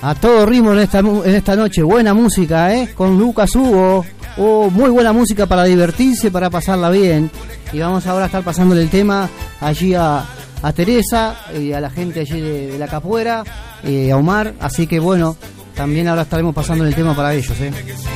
A todo ritmo en esta noche. Buena música, con Lucas Hugo. Muy buena música para divertirse, para pasarla bien. Y vamos ahora a estar pasándole el tema allí a Teresa y a la gente allí de la Capuera, a Omar. Así que bueno, también ahora estaremos pasando el tema para ellos,